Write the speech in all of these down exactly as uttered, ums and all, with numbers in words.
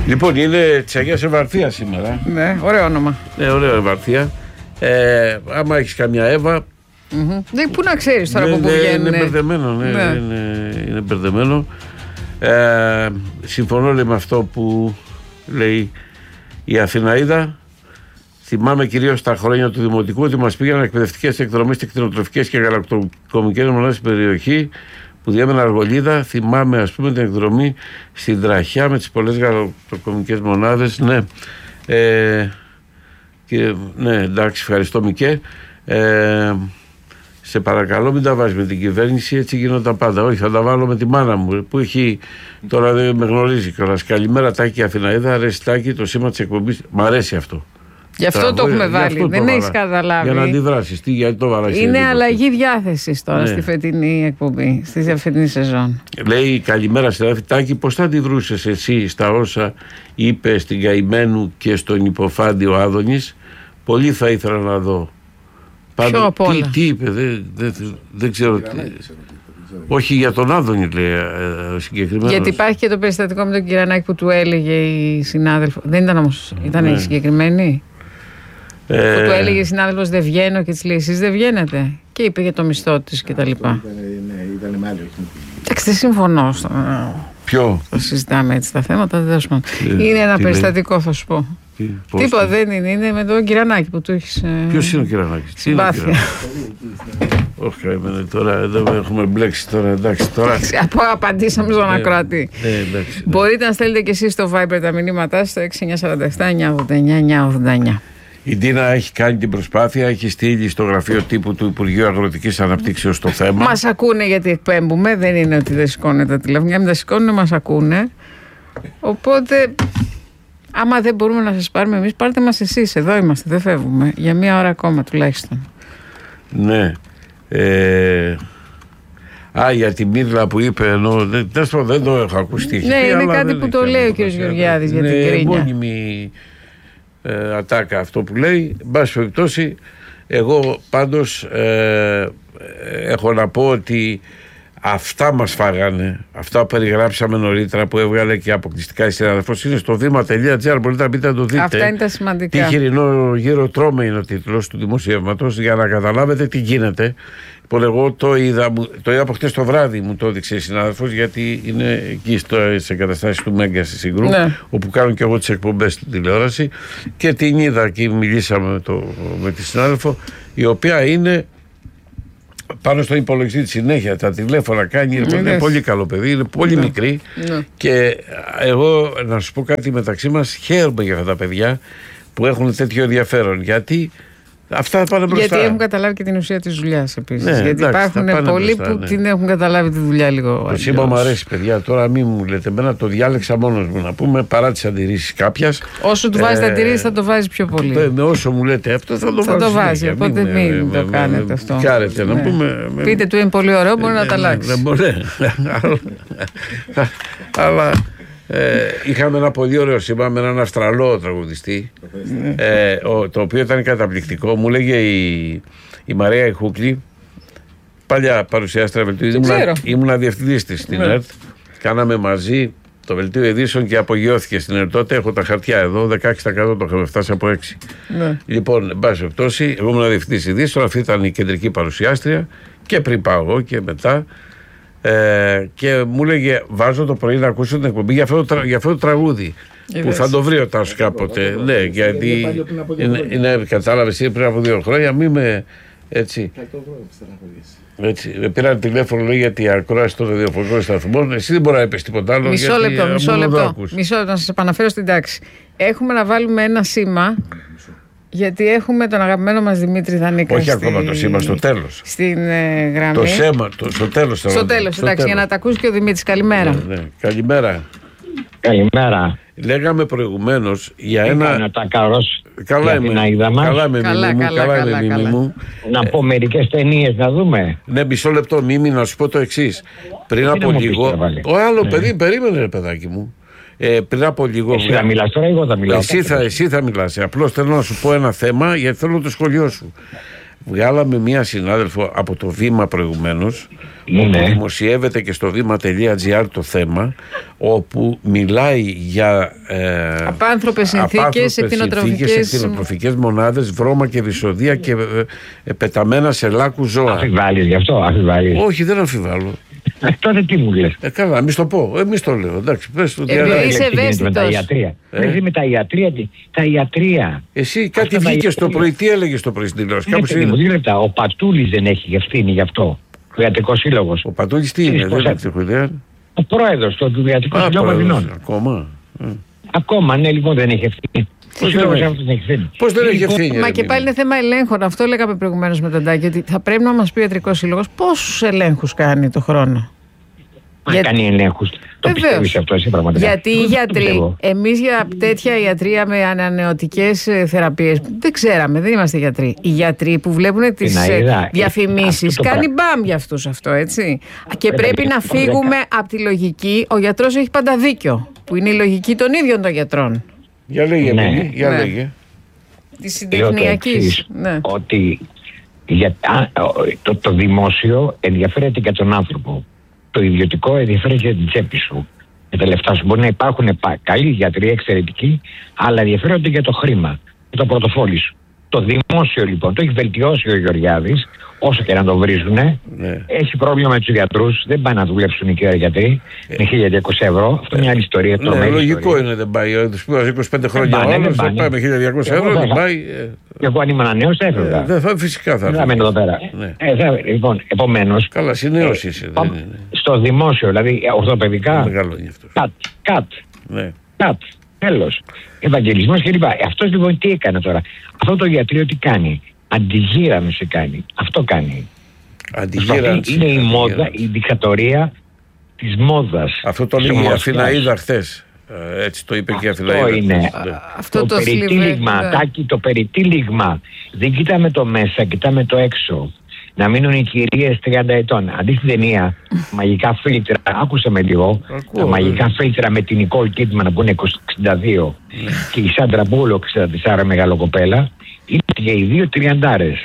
Λοιπόν, είναι της Αγίας Ευαρθίας σήμερα. Ναι, ωραίο όνομα. Ναι, ωραίο Ευαρθία. Ε, άμα έχεις καμιά Εύα. Mm-hmm. Δεν, πού να ξέρεις τώρα ναι, από πού βγαίνουν. Είναι μπερδεμένο, ναι, ναι. Είναι, είναι μπερδεμένο. Ε, συμφωνώ λέει, με αυτό που λέει η Αθηναίδα. Θυμάμαι κυρίως τα χρόνια του Δημοτικού ότι μας πήγαν εκπαιδευτικές εκδρομές και κτηνοτροφικές και γαλακτοκομικές μονάδες στην περιοχή που διέμενα Αργολίδα. Θυμάμαι ας πούμε την εκδρομή στην Τραχιά με τις πολλές γαλακτοκομικές μονάδες. Ναι, ε, και, ναι εντάξει, ευχαριστώ Μικέ. Ε, σε παρακαλώ μην τα βάζεις με την κυβέρνηση, έτσι γίνονταν πάντα. Όχι, θα τα βάλω με τη μάνα μου που έχει, τώρα δεν με γνωρίζει κιόλας. Καλημέρα Τάκη Αθηναίδα, αρέσει Τάκη το σήμα της εκπομπής. Μ' αρέσει αυτό. Γι' αυτό Τραγώ, το έχουμε βάλει. Δεν έχει καταλάβει. Για να αντιδράσεις. Τι, γιατί το βάλα. Είναι αλλαγή διάθεσης τώρα ναι. στη φετινή εκπομπή, στη φετινή σεζόν. Λέει καλημέρα στην Τάκη, πώς θα αντιδρούσες εσύ στα όσα είπε στην Καημένου και στον υποφάντιο Άδωνης. Πολύ θα ήθελα να δω. Ποιο απ' όλα. Τι, τι είπε, δεν, δεν, δεν ξέρω. Τι. Όχι για τον Άδωνη λέει συγκεκριμένα. Γιατί υπάρχει και το περιστατικό με τον Κυρανάκη που του έλεγε η συνάδελφο. Δεν ήταν όμως, ήταν ναι. η συγκεκριμένη. Ε... Που του έλεγε η συνάδελφος δεν βγαίνω και της λέει εσείς δεν βγαίνετε. Και είπε για το μισθό της και τα λοιπά. Ναι, ήταν με άλλη όχι. Εντάξει, δεν συμφωνώ. Ποιο? Το συζητάμε έτσι τα θέματα. Δεν ε, είναι ένα περιστατικό λέει. Θα σου πω. Τίποτα δεν είναι, είναι με τον Κυρανάκη που του έχεις. Ποιος είναι ο Κυρανάκης? Συμπάθεια. Όχι, τώρα εδώ έχουμε μπλέξει τώρα, εντάξει τώρα. Από απαντήσαμε στον ακροατή. Μπορείτε να στέλνετε και εσείς στο Viber τα μηνύματά σας στο έξι εννιά τέσσερα επτά εννιά ογδόντα εννιά εννιά ογδόντα εννιά. Η Ντίνα έχει κάνει την προσπάθεια, έχει στείλει στο γραφείο τύπου του Υπουργείου Αγροτικής Αναπτύξεως το θέμα. Μας ακούνε γιατί εκπέμπουμε, δεν είναι ότι δεν σηκώνουν τα τηλέφωνα, μην τα σηκώνουν, μας ακούνε. Οπότε, άμα δεν μπορούμε να σας πάρουμε εμείς, πάρτε μας εσείς, εδώ είμαστε, δεν φεύγουμε, για μία ώρα ακόμα τουλάχιστον. Ναι. Ε... Α, για τη Μύρλα που είπε, ενώ δεν, δεν το έχω ακούσει. Ναι, είναι κάτι που το λέει ο κ. Γεωργιάδης για την Κρίνια. Είναι μόνιμη ε, ατάκα αυτό που λέει. Εν πάση περιπτώσει, εγώ πάντως ε, έχω να πω ότι αυτά μας φάγανε, αυτά που περιγράψαμε νωρίτερα που έβγαλε και αποκλειστικά η συνάδελφος είναι στο βήμα τελεία τζι άρ, μπορείτε να μπείτε να το δείτε. Αυτά είναι τα σημαντικά. Τι χοιρινό γύρο τρώμε είναι ο τίτλος του δημοσιεύματος για να καταλάβετε τι γίνεται. Λοιπόν, εγώ το είδα, το είδα από χτες το βράδυ, μου το έδειξε η συνάδελφος, γιατί είναι εκεί στις εγκαταστάσεις του Μέγκα στη Συγκρού, ναι. όπου κάνω και εγώ τις εκπομπές στην τηλεόραση και την είδα και μιλήσαμε με, το, με τη συνάδελφο, η οποία είναι πάνω στον υπολογιστή τη συνέχεια, τα τηλέφωνα κάνει, είναι, είναι πολύ καλό παιδί, είναι πολύ ναι. μικρή ναι. και εγώ να σου πω κάτι μεταξύ μας, χαίρομαι για αυτά τα παιδιά που έχουν τέτοιο ενδιαφέρον, γιατί αυτά πάνε μπροστά. Γιατί έχουν καταλάβει και την ουσία της δουλειάς επίσης. Ναι, γιατί εντάξει, υπάρχουν πολλοί μπροστά, που ναι. την έχουν καταλάβει τη δουλειά λίγο. Το σήμα μου αρέσει, παιδιά. Τώρα μην μου λέτε, εμένα το διάλεξα μόνος μου να πούμε παρά τις αντιρρήσεις κάποιας. Όσο του βάζεις ε, αντιρρήσεις θα το βάζεις πιο πολύ. Ε, όσο μου λέτε αυτό θα το θα το βάζει. Οπότε μην, μην, μην το με, κάνετε με, αυτό. Κάρετε, ναι. να πούμε, Πείτε με, του είναι πολύ ωραίο, μπορεί ε, να τα αλλάξει. Δεν μπορεί. Αλλά. Ε, είχαμε ένα πολύ ωραίο σήμα με έναν Αυστραλό τραγουδιστή ε, ο, το οποίο ήταν καταπληκτικό. Μου λέγε η, η Μαρία Ιχούκλη, παλιά παρουσιάστρια βελτίου, ήμουνα, ήμουνα διευθυντής της στην ΕΡΤ, κάναμε μαζί το βελτίο ειδήσεων και απογειώθηκε στην ΕΡΤ. Τότε έχω τα χαρτιά εδώ, δεκαέξι τοις εκατό το είχαμε φτάσει από έξι. Ναι. Λοιπόν, εν πάση περιπτώσει, εγώ ήμουν διευθυντής ειδήσεων, αυτή ήταν η κεντρική παρουσιάστρια και πριν πάω εγώ και μετά. Ε, και μου έλεγε βάζω το πρωί να ακούσω την εκπομπή για αυτό το, τρα, για αυτό το τραγούδι Είδες. Που θα το βρει ο Τάσος κάποτε. Ναι, γιατί είναι, είναι, κατάλαβες πριν από δύο χρόνια μη με έτσι, έτσι πήραν τηλέφωνο λέει γιατί η ακρόαση των ραδιοφωνικών σταθμών εσύ δεν μπορεί να είπες τίποτα άλλο. Μισό λεπτό, μισό λεπτό, μισό λεπτό να σας επαναφέρω στην τάξη. Έχουμε να βάλουμε ένα σήμα. Γιατί έχουμε τον αγαπημένο μας Δημήτρη Δανίκα. Όχι στη... ακόμα το σήμα, στο τέλος. Στην ε, γραμμή. Το σήμα, το, στο τέλος. Στο τέλος, εντάξει, για να τα ακούσει και ο Δημήτρης. Καλημέρα. Ναι, ναι. Καλημέρα. Καλημέρα. Λέγαμε προηγουμένως για ένα. Έκανα τα καρός. Καλά είμαι. Καλά είμαι, καλά, μου, καλά, καλά, καλά, καλά, καλά. Μου. Να πω μερικές ταινίες να δούμε. Ναι, μισό λεπτό, Μίμη, να σου πω το εξής. Πριν από λίγο. Ο άλλο ναι. παιδί, περίμενε, ρε παιδάκι μου. Ε, πριν από λίγο. Εσύ θα μιλάς τώρα, εγώ θα μιλάω. Εσύ θα, εσύ θα μιλάς. Απλώς θέλω να σου πω ένα θέμα γιατί θέλω το σχολείο σου. βγάλαμε μία συνάδελφο από το Βήμα προηγουμένως, Ναι. όπου δημοσιεύεται και στο βήμα.gr το θέμα, όπου μιλάει για ε, απάνθρωπες συνθήκες, εκτινοτροφικές... εκτινοτροφικές μονάδες, βρώμα και δυσοδεία και ε, ε, πεταμένα σε λάκκους ζώα. Αμφιβάλλεις γι' αυτό, αμφιβάλλεις. Όχι, δεν αμφιβάλλω. Ε, τότε τι μου λες. Ε, καλά, μη το πω. Εμείς το λέω. Εντάξει, πες το. Επειδή διαλέγει. είσαι Τι γίνεται με τα ευαίσθητος. ιατρία. Ε. Δηλαδή με τα ιατρία, τι- τα ιατρία. Εσύ κάτι Αυτά τα βγήκε στο ιατρία. πρωί. Τι έλεγε το πρωί στην τηλεόραση. Ναι, Κάπως παιδί μου, είδα. δύο λεπτά. Ο Πατούλης δεν έχει ευθύνη γι' αυτό. Ο Ιατρικός Σύλλογος. Ο Πατούλης τι είναι, Ξέρεις δεν πώς έχω ιδέα. Ο πρόεδρος του Ιατρικού Α, Συλλόγου πρόεδρος, Αθηνών. ακόμα. Ε. Ακόμα, ναι, λοιπόν, δεν έχει ευθύνη. Ο δεν Σύλλογος έχει. αυτός δεν έχει ευθύνη. Πώς δεν έχει Λοιπόν, ευθύνη. Μα ρε, και Μίνα. πάλι είναι θέμα ελέγχων. Αυτό λέγαμε προηγουμένως με τον Τάκη, ότι θα πρέπει να μας πει ο Ιατρικός Σύλλογος πόσους ελέγχους κάνει το χρόνο. Μα Για- κάνει ελέγχους. Το Βεβαίως. πιστεύεις αυτό εσύ πραγματικά. Γιατί οι Δεν το γιατροί, πιστεύω. εμείς για τέτοια ιατρία με ανανεωτικές ε, θεραπείες, δεν ξέραμε, δεν είμαστε γιατροί. Οι γιατροί που βλέπουν τις να ε, είδα, διαφημίσεις, αυτό το κάνει πράγμα. μπαμ για αυτούς αυτό, έτσι. Και Βέβαια, πρέπει και να αυτό φύγουμε δεν από τη λογική, ο γιατρός έχει πάντα δίκιο, που είναι η λογική των ίδιων των γιατρών. Για λέγε, Ναι. Μίνη, για Ναι. λέγε. Της Λέω το συντεχνιακής. εξής, Ναι. ότι για, α, ο- το, το δημόσιο ενδιαφέρεται για τον άνθρωπο. Το ιδιωτικό ενδιαφέρεται για την τσέπη σου. Για τα λεφτά σου. Μπορεί να υπάρχουν πα- καλοί γιατροί, εξαιρετικοί, αλλά ενδιαφέρονται για το χρήμα, για το πορτοφόλι σου. Το δημόσιο λοιπόν το έχει βελτιώσει ο Γεωργιάδης, όσο και να το βρίζουνε. Ναι. Έχει πρόβλημα με τους γιατρούς, δεν πάνε να δουλέψουν οι κύριοι γιατροί με χίλια διακόσια ευρώ. Αυτό είναι μια άλλη ιστορία. Ναι, τρομερή λογικό ιστορία. είναι, δεν πάει. Του σπούδασε είκοσι πέντε χρόνια πάνε, ο δεν άλλος, θα πάνε. πάει με χίλια διακόσια Εγώ ευρώ, θα- δεν πάει. ε, Και εγώ αν ήμουν νέος θα έφευγα. ε, Δεν θα, φυσικά θα Δεν θα έρθει. μένω εδώ πέρα. Ναι. Ε, θα, λοιπόν, επομένως, Καλά, συνέως είσαι. δεν πάμε είναι. στο δημόσιο, δηλαδή ε, ορθοπαιδικά, Μεγαλώνει αυτό. κατ, κατ, Ναι. κατ, τέλος. Ευαγγελισμός κλπ. Αυτός λοιπόν τι έκανε τώρα. Αυτό το ιατρείο τι κάνει. Αντιγύρανση κάνει. Αυτό κάνει. Αντιγύρανση. είναι η μόδα, αντιγύρανση. η δικτατορία της μόδας. Αυτό το Της λέει η ομορφιάς. Αθηναίδα χθες. Ε, Έτσι το είπε και η Αυτό Αθηναίδα. είναι. Ναι. Αυτό το, το περιτύλιγμα, σλιβέ, ναι. Τάκη, το περιτύλιγμα. Δεν κοιτάμε το μέσα, κοιτάμε το έξω. Να μείνουν οι κυρίες τριάντα ετών. Αντί στην ταινία, μαγικά φίλτρα, άκουσα με λίγο, Ακούω, τα ναι. μαγικά φίλτρα με την Νικόλ Κίτμαν που είναι εξήντα δύο και η Σάντρα Μπούλοκ εξήντα τέσσερα μεγαλοκοπέλα, είναι και οι δύο τριαντάρες.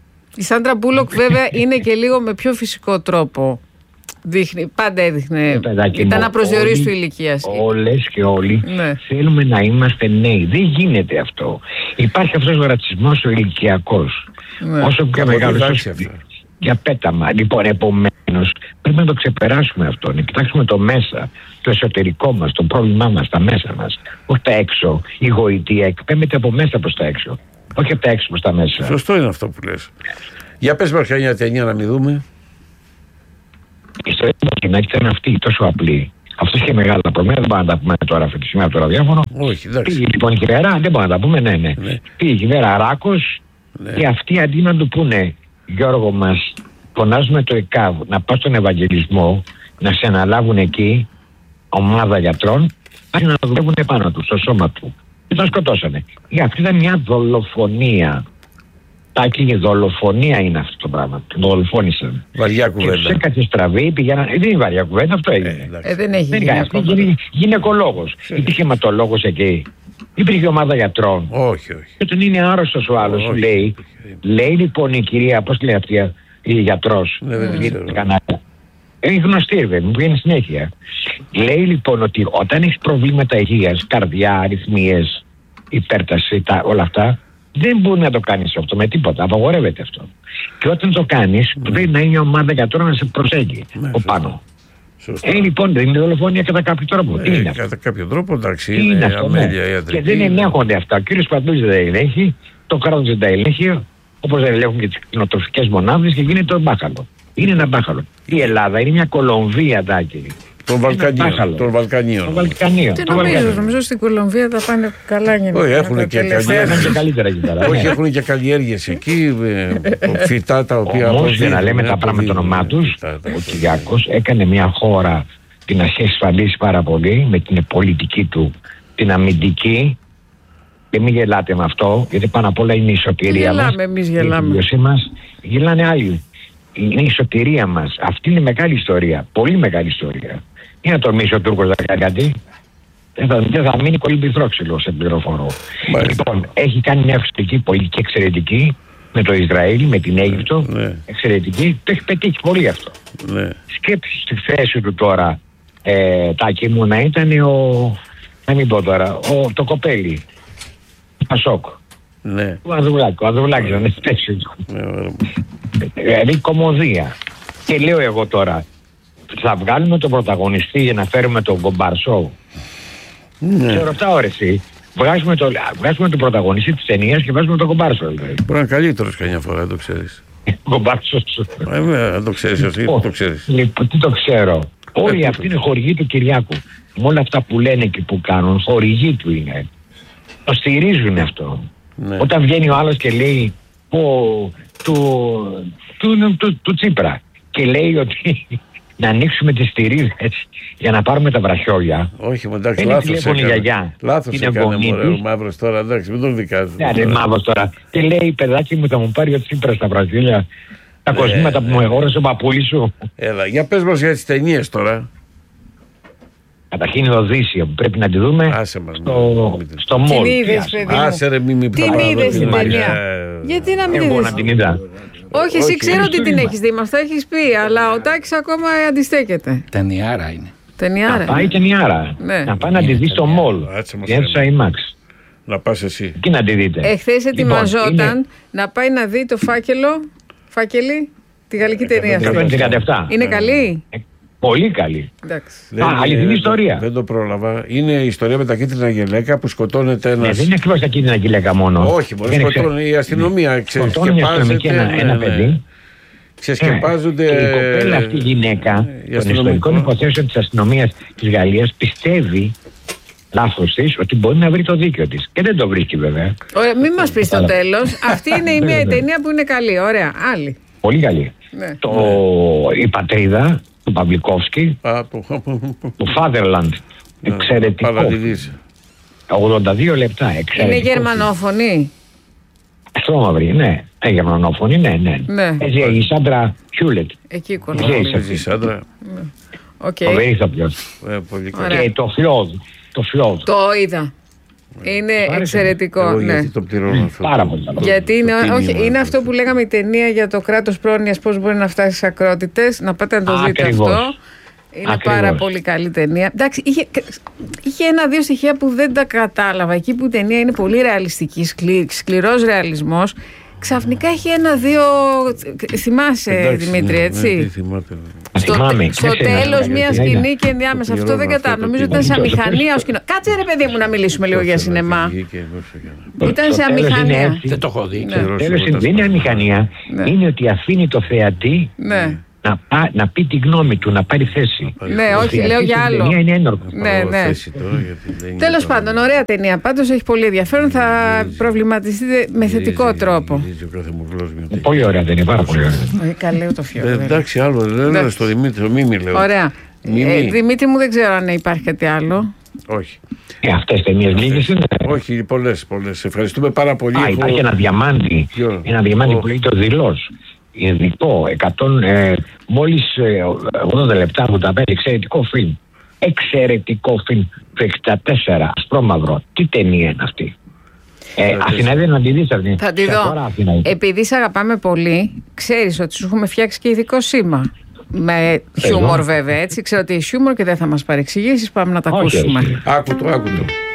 Η Σάντρα Μπούλοκ βέβαια είναι και λίγο με πιο φυσικό τρόπο. Δείχνει, πάντα έδειχνε. Παιδάκι Ήταν μου, απροσδιορίστου όλοι- ηλικία. Όλες και όλοι Ναι. θέλουμε να είμαστε νέοι. Δεν γίνεται αυτό. Υπάρχει αυτός ο ρατσισμός ο ηλικιακός. Ναι. Όσο πιο Καλά, μεγάλος εντάξει όσο- αυτά. για πέταμα. Λοιπόν, επομένως πρέπει να το ξεπεράσουμε αυτό. Να κοιτάξουμε το μέσα, το εσωτερικό μας, το πρόβλημά μας, τα μέσα μας. Όχι τα έξω. Η γοητεία εκπέμπεται από μέσα προς τα έξω. Όχι από τα έξω προς τα μέσα. Σωστό είναι αυτό που λες. Για πες μας μια ταινία να μην δούμε. Η ιστορία του Μαρκινάκη ήταν αυτή, τόσο απλή. Αυτό είχε μεγάλα προβλήματα, δεν μπορούμε να τα πούμε τώρα αυτή τη στιγμή από το ραδιόφωνο. Όχι, εντάξει. Πήγε λοιπόν η κυβέρα, δεν μπορούμε να τα πούμε, ναι, ναι. Ναι. Πήγε η κυβέρα Ράκος Ναι. και αυτοί αντί να του πούνε, Γιώργο μας, φωνάζουμε το ΕΚΑΒ να πας στον Ευαγγελισμό, να σε αναλάβουν εκεί ομάδα γιατρών, άρχισαν να δουλεύουν επάνω του, στο σώμα του. Και τον σκοτώσανε. Για αυτή ήταν μια δολοφονία. Τάκη, η δολοφονία είναι αυτό το πράγμα. Τον δολοφόνησαν. Βαριά Και τους κουβέντα. έκατσε στραβή, πήγαιναν. Δεν είναι βαριά κουβέντα, αυτό Ε, έγινε. εντάξει. Ε, δεν έχει Δεν γίνει είναι αυτό. ακόμα. Γυναι, γυναικολόγος. Υπήρχε αιματολόγος εκεί. Υπήρχε ομάδα γιατρών. Όχι, όχι. Και όταν είναι άρρωστος ο άλλος, σου Όχι. λέει, λέει λοιπόν η κυρία, πώς λέει αυτή η γιατρός, Ναι, δεν την η ξέρω. κανάλια. Είναι γνωστή, ρε, μου βγαίνει συνέχεια. Λέει λοιπόν ότι όταν έχεις προβλήματα υγείας, καρδιά, αριθμίες, υπέρταση, τα, όλα αυτά, δεν μπορεί να το κάνεις αυτό με τίποτα. Απαγορεύεται αυτό. Και όταν το κάνεις, πρέπει να είναι η ομάδα γιατρών να σε προσέχει Ναι, από πάνω. Σωστό. Ε, λοιπόν, δεν είναι δολοφονία κατά κάποιο τρόπο. Τι Ε, είναι αυτό. κατά κάποιο τρόπο, εντάξει, Τι είναι είναι αυτό, ναι. αμέλεια ιατρική. Και δεν ελέγχονται αυτά. Ο κύριος Παντούς δεν τα ελέγχει, το κράτος δεν τα ελέγχει, όπως δεν ελέγχουν και τις κτηνοτροφικές μονάδες και γίνεται το μπάχαλο. Είναι ένα μπάχαλο. Η Ελλάδα είναι μια Κολομβία, Τάκη. Των Βαλκανίων. μπάχαλο. Των Βαλκανίων. Το Βαλκανίο. Τι το νομίζω, Βαλκανίο. νομίζω στην Κολομβία τα πάνε καλά γενικά. Όχι, έχουνε τα και τελευταία. καλιά. Είναι και καλύτερα εκεί πέρα. Όχι, ναι. έχουν και καλλιέργειες εκεί, ε, φυτά τα οποία Όμως, αποδίδουν, για να λέμε ε, τα πράγματα το αποδίδουν, όνομά ε, τους, τα- τα- ο Κυριάκος έκανε μια χώρα την έχει εξασφαλίσει πάρα πολύ με την πολιτική του, την αμυντική. Και μην γελάτε με αυτό, γιατί πάνω απ' όλα είναι η σωτηρία μας. Γελάμε, εμείς Η γελάμε. επιβίωσή μας. Γελάνε άλλοι. Είναι η σωτηρία μας. Αυτή είναι μεγάλη ιστορία. Πολύ μεγάλη ιστορία. Είναι να τολμήσει ο Τούρκος να κάνει κάτι. Δεν θα, δεν θα μείνει κολυμπηθρόξυλο σε πληροφορώ. Μάλιστα. Λοιπόν, έχει κάνει μια εξωτερική πολιτική εξαιρετική με το Ισραήλ, με την Αίγυπτο, ναι. εξαιρετική, το έχει πετύχει πολύ αυτό. Ναι. Σκέψου στη θέση του τώρα, ε, Τάκη μου, να ήταν ο, να μην πω τώρα, ο, το κοπέλι, Πασόκ. Ναι. Ο Ανδρουλάκη, ο Ανδρουλάκης δεν είναι στη θέση του. Ναι, Δηλαδή κομμωδία. Και λέω εγώ τώρα, θα βγάλουμε τον πρωταγωνιστή για να φέρουμε τον Κομπάρσο. ναι. Σε ρωτάω ρε εσύ, βγάζουμε, το, βγάζουμε τον πρωταγωνιστή της ταινίας και βάζουμε τον Κομπάρσο. Δηλαδή. Μπορεί να είναι καλύτερος καμιά φορά, δεν το ξέρεις. Κομπάρσος. Ε, δεν το ξέρεις εσύ, δεν το ξέρεις. Λοιπόν, τι το ξέρω. Όλοι Ε, αυτοί είναι χορηγοί του Κυριάκου. Με όλα αυτά που λένε και που κάνουν, χορηγοί του είναι. Το στηρίζουν αυτό. Ναι. Όταν βγαίνει ο άλλος και λέει πω, του, του, του, του, του Τσίπρα και λέει ότι να ανοίξουμε τις στηρίζες για να πάρουμε τα βραχιόλια. Όχι, εντάξει, Παίρνει λάθος τηλέφωνο η έκανε. γιαγιά. Λάθος Είναι έκανε, γονή μωρέ, ο της. Μαύρος τώρα, εντάξει, μην τον δικάζεις. Ναι, είναι μαύρος τώρα. Και λέει, παιδάκι μου, θα μου πάρει ο Τσίπρας τα βραχιόλια. Τα Ναι, κοσμήματα που ναι. μου αγόρασε ο παππούλης σου. Έλα, για πες μας για τις ταινίες τώρα. Καταρχήν η Οδύσσια που πρέπει να τη δούμε Άσε μας, στο, μην την- στο Την μόλ. είδες, παιδί μου. Άσε ρε, μη μη Την θα πάω είδες εδώ, την την ταινία. ε, Γιατί να μην Εγώ είδες? να την είδα. Όχι, εσύ Όχι, ξέρω είναι ότι την στοίχημα. έχεις δει, μας το έχεις πει, αλλά ο Τάκης ακόμα αντιστέκεται. Ταινιάρα είναι. Να Ταινιάρα. πάει ταινιάρα. Ναι. Να πάει να τη δει στο μόλ. Άτσε μας, Η αίθουσα έλα. IMAX. Να πας εσύ. Εκεί να τη δείτε. Εχθές Λοιπόν, ετοιμαζόταν είναι να πάει να δει το φάκελο, φάκελη, τη γαλλική ταινία. εκατόν τριάντα επτά. Είναι καλή. Ε, Πολύ καλή. Εντάξει. Δεν- Α, αληθινή δεν- ιστορία. Δεν το πρόλαβα. Είναι η ιστορία με τα κίτρινα γελέκα που σκοτώνεται Ναι, ένας. δεν είναι ακριβώς τα κίτρινα γυλαίκα μόνο. Όχι, μπορεί Δεν να είναι ξε- σκοτώνει η αστυνομία. Σκοτώνει η αστυνομική ένα, ναι, ένα ναι. παιδί. Ξεσκεπάζονται. Ναι. Και η κοπέλα αυτή η γυναίκα η των αστυνομικό. ιστορικών υποθέσεων της αστυνομίας της Γαλλίας πιστεύει, λάθος της, ότι μπορεί να βρει το δίκαιο της. Και δεν το βρίσκει βέβαια. Ωραία, μην μας πεις στο Καλά. τέλος. Αυτή είναι η μία ταινία που είναι καλή. Ωραία, άλλη. Πολύ καλή. Ναι. Το, η πατρίδα του Παυλικόφσκι, Α, το. το Fatherland. Εξαιρετικό. Παρατηρήσει. ογδόντα δύο λεπτά. Εξαιρετικό. Είναι γερμανόφωνη. Στρώμαυρη, ναι. Ε, γερμανόφωνη, ναι, ναι. Ναι. Έτσι, η Σάντρα Χιούλετ. Εκεί Ξέρεις κολλάει. αυτή. Εσύ, άντρα. Οκ. Φοβερή ηθοποιός. Ε, πολύ καλά. Ωραία. Και το Φλόδ. Το Φλόδ. Το είδα. Είναι άρεσε? εξαιρετικό. Εγώ Ναι. γιατί το πληρώνω αυτό. Πάρα πολύ καλό. Γιατί είναι, το όχι, τίμημα είναι αυτό. αυτό που λέγαμε η ταινία για το κράτος πρόνοιας, πώς μπορεί να φτάσει στις ακρότητες. Να πάτε να το δείτε Ακριβώς. αυτό. Είναι Ακριβώς. πάρα πολύ καλή ταινία. Εντάξει, είχε, είχε ένα-δύο στοιχεία που δεν τα κατάλαβα. Εκεί που η ταινία είναι πολύ ρεαλιστική, σκλη, σκληρός ρεαλισμός. Ξαφνικά έχει ένα-δύο. Θυμάσαι, Εντάξει, Δημήτρη, ναι, ναι, έτσι. τι θυμάται. Στο, Θυμάμαι. στο Ξέρεις, ένα τέλος πράγμα, μια γιατί σκηνή είδα. και ενδιάμεσα. Το Αυτό δεν πληρώνω αυτό, κατάλαβα. το Νομίζω ήταν σε πληρώνω. αμηχανία ο σκηνό. Κάτσε ρε παιδί μου να μιλήσουμε λίγο για σινεμά. Ήταν σε Στο τέλος είναι αμηχανία. έτσι. Δεν το έχω δει. Ναι. Τέλος είναι- δεν είναι αμηχανία. Ναι. Είναι ότι αφήνει το θεατή Ναι. να, πά- να πει τη γνώμη του, να πάρει θέση. Ναι, Ο όχι, θεατής λέω για στην άλλο. ταινία είναι ένορκος. Ναι, ναι. Τέλος πάντων, ωραία ταινία. Πάντως έχει πολύ ενδιαφέρον. Θα προβληματιστείτε με θετικό τρόπο. Πολύ ωραία, δεν είναι πάρα πολύ ωραία. Ε, Καλέ το φιό. Ε, εντάξει, άλλο δεν λέω στο Δημήτρη, το Μίμη λέω. Ωραία. Μίμη. Ε, Δημήτρη μου, δεν ξέρω αν υπάρχει κάτι άλλο. Όχι. Ε, αυτές ταινίες λίγες είναι. Όχι, πολλές, πολλές. Ευχαριστούμε πάρα πολύ. Α, Έχω- υπάρχει ένα διαμάντι. Ποιο? Ένα διαμάντι Ο- που λέγεται ο Δηλός. Ειδικό, εκατό, ε, μόλις ε, ογδόντα λεπτά από τα πέντε, εξαιρετικό φιλμ. Εξαιρετικό φιλμ του εξήντα τέσσερα, ασπρόμαυρο. Τι ταινία είναι αυτή. Ε, Αθηνά δεν να τη δεις αυτή. Θα τη Σε δω. χώρα Αθηνά είναι. Επειδή σε αγαπάμε πολύ, ξέρεις ότι σου έχουμε φτιάξει και ειδικό σήμα. Με χιούμορ βέβαια, έτσι. Ξέρω ότι έχει χιούμορ και δεν θα μας παρεξηγήσεις. Πάμε να τα Όχι, ακούσουμε. όχι. Άκου το, άκου το.